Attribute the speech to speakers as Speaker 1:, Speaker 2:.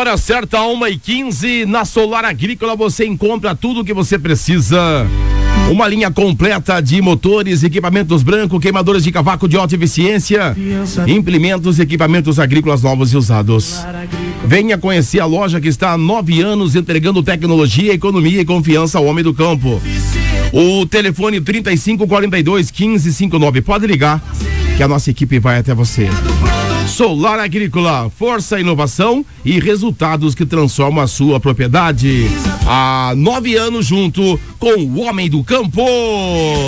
Speaker 1: Hora certa, 1h15, na Solar Agrícola você encontra tudo o que você precisa. Uma linha completa de motores, equipamentos brancos, queimadores de cavaco de alta eficiência, implementos, equipamentos agrícolas novos e usados. Venha conhecer a loja que está há 9 anos entregando tecnologia, economia e confiança ao homem do campo. O telefone 3542-1559. Pode ligar que a nossa equipe vai até você. Solar Agrícola, força, inovação e resultados que transformam a sua propriedade. Há 9 anos junto com o homem do campo.